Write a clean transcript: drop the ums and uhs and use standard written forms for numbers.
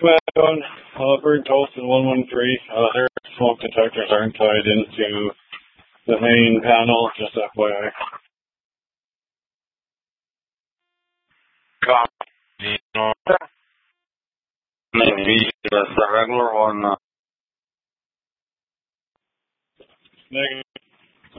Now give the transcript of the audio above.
Command on Bird Tolson 113. Their smoke detectors aren't tied into the main panel, just FYI. Copy. That's the regular one. Negative.